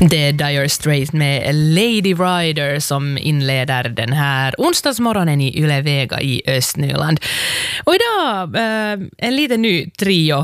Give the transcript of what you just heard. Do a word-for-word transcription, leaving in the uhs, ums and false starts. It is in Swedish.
Det är Dire Straits med Lady Rider som inleder den här onsdagsmorgonen i Yle Vega i Östnyland. Och idag eh, en liten ny trio